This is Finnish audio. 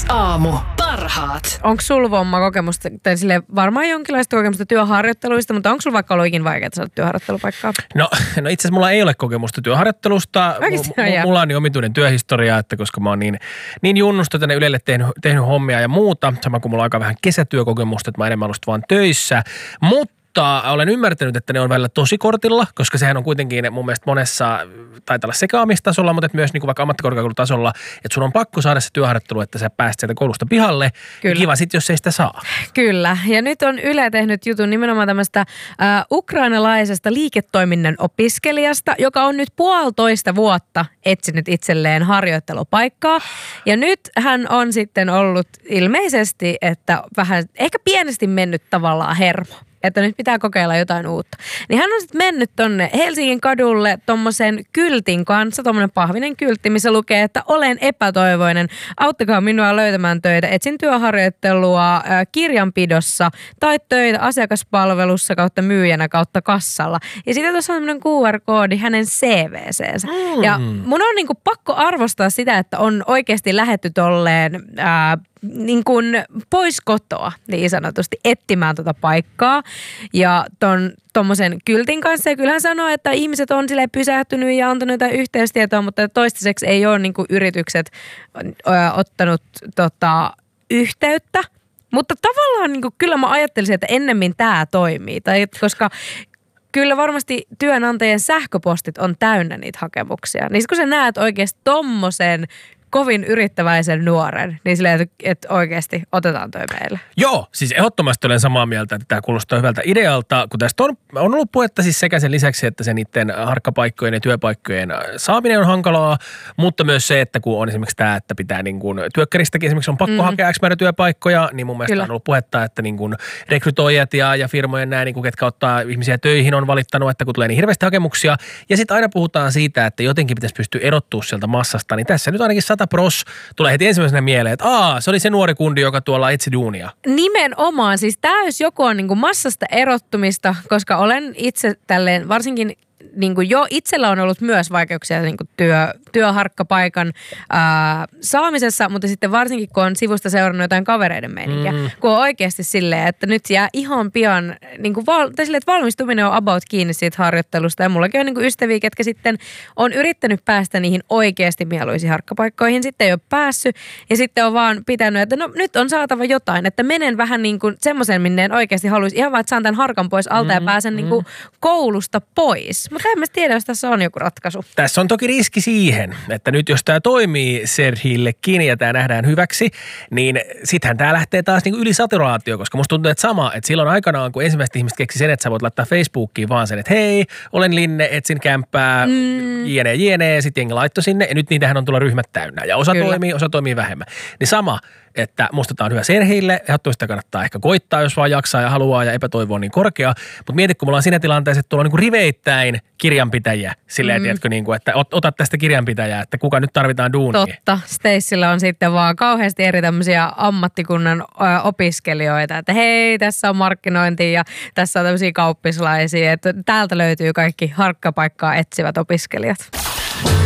Aamu. Parhaat. Onko sulla Vomma kokemusta, tai silleen varmaan jonkinlaista kokemusta työharjoitteluista, mutta onko sulla vaikka ollut ikin vaikeaa saada työharjoittelupaikkaa? No itse asiassa mulla ei ole kokemusta työharjoittelusta. Mulla on niin omituinen työhistoria, että koska mä oon niin junnusta tänne Ylelle tehnyt hommia ja muuta, sama kuin mulla on aika vähän kesätyökokemusta, että mä enemmän ollut vaan töissä, mutta olen ymmärtänyt, että ne on välillä tosi kortilla, koska sehän on kuitenkin mun mielestä monessa, taitaa olla sekaamistasolla, mutta myös niin kuin vaikka ammattikorkeakoulutasolla, että sun on pakko saada se työharjoittelu, että sä pääset sieltä koulusta pihalle. Kyllä. Kiva sitten, jos ei sitä saa. Kyllä. Ja nyt on Yle tehnyt jutun nimenomaan tämmöistä ukrainalaisesta liiketoiminnan opiskelijasta, joka on nyt 1,5 vuotta etsinyt itselleen harjoittelupaikkaa. Ja nyt hän on sitten ollut ilmeisesti, että vähän ehkä pienesti mennyt tavallaan hermo. Että nyt pitää kokeilla jotain uutta. Niin hän on sitten mennyt tonne Helsingin kadulle tommosen kyltin kanssa, tommonen pahvinen kyltti, missä lukee, että olen epätoivoinen. Auttakaa minua löytämään töitä. Etsin työharjoittelua kirjanpidossa tai töitä asiakaspalvelussa kautta myyjänä kautta kassalla. Ja sitten tuossa on tämmöinen QR-koodi hänen CV:seensä. Ja mun on niinku pakko arvostaa sitä, että on oikeasti lähdetty tolleen niin kuin pois kotoa niin sanotusti etsimään tuota paikkaa ja tommosen kyltin kanssa. Ja kyllähän sanoo, että ihmiset on silleen pysähtynyt ja antanut jotain yhteystietoa, mutta toistaiseksi ei ole niin kuin yritykset ottanut yhteyttä. Mutta tavallaan niin kuin, kyllä mä ajattelisin, että ennemmin tämä toimii. Koska kyllä varmasti työnantajien sähköpostit on täynnä niitä hakemuksia. Niin kun sä näet oikeasti tommosen kovin yrittäväisen nuoren, niin silleen, että oikeasti otetaan toi meille. Joo, siis ehdottomasti olen samaa mieltä, että tämä kuulostaa hyvältä idealta, kun tästä on ollut puhetta siis sekä sen lisäksi, että se niiden harkkapaikkojen ja työpaikkojen saaminen on hankalaa, mutta myös se, että kun on esimerkiksi tämä, että pitää niin kuin työkkäristäkin esimerkiksi on pakko hakea X määrä työpaikkoja, niin mun mielestä Kyllä. on ollut puhetta, että niin kuin rekrytoijat ja firmojen nämä, niin kuin ketkä ottaa ihmisiä töihin, on valittanut, että kun tulee niin hirveästi hakemuksia, ja sitten aina puhutaan siitä, että jotenkin pitäisi pystyä erottua sieltä massasta, niin tässä nyt ainakin 100% tulee heti ensimmäisenä mieleen, että se oli se nuori kundi, joka tuolla etsi duunia. Nimenomaan, siis tämä jos joku on niinku massasta erottumista, koska olen itse tälleen varsinkin niinku jo itsellä on ollut myös vaikeuksia niinku työharkkapaikan saamisessa, mutta sitten varsinkin kun on sivusta seurannut jotain kavereiden meininkiä, kun on oikeasti silleen, että nyt jää ihan pian, niinku että valmistuminen on about kiinni siitä harjoittelusta ja mullakin on niinku ystäviä, ketkä sitten on yrittänyt päästä niihin oikeasti mieluisiin harkkapaikkoihin, sitten ei ole päässyt ja sitten on vaan pitänyt, että no nyt on saatava jotain, että menen vähän niin kuin semmoisen, minne en oikeasti haluaisi, ihan vaan, että saan tämän harkan pois alta ja pääsen niinku koulusta pois. Mutta en mä tiedä, jos tässä on joku ratkaisu. Tässä on toki riski siihen, että nyt jos tämä toimii Serhillekin ja tämä nähdään hyväksi, niin sittenhän tämä lähtee taas niin yli saturaatio, koska musta tuntuu, että sama, että silloin aikanaan, kun ensimmäiset ihmiset keksi sen, että sä voit laittaa Facebookiin vaan sen, että hei, olen Linne, etsin kämppää, jne, sitten jengi laittoi sinne, ja nyt niitähän on tulla ryhmät täynnä, ja osa toimii vähemmän. Niin sama, että musta tämä on hyvä Serhille, ehdottomasti sitä kannattaa ehkä koittaa, jos vaan jaksaa ja haluaa ja epätoivo on niin korkea. Mutta mieti, kun me ollaan siinä tilanteessa, että tuolla on niin kuin riveittäin kirjanpitäjiä. Silleen, tiedätkö, niin kuin, että ota tästä kirjanpitäjää, että kuka nyt tarvitaan duunia. Totta. Stacella on sitten vaan kauheasti eri tämmöisiä ammattikunnan opiskelijoita, että hei, tässä on markkinointi ja tässä on tämmöisiä kauppislaisia, että täältä löytyy kaikki harkkapaikkaa etsivät opiskelijat.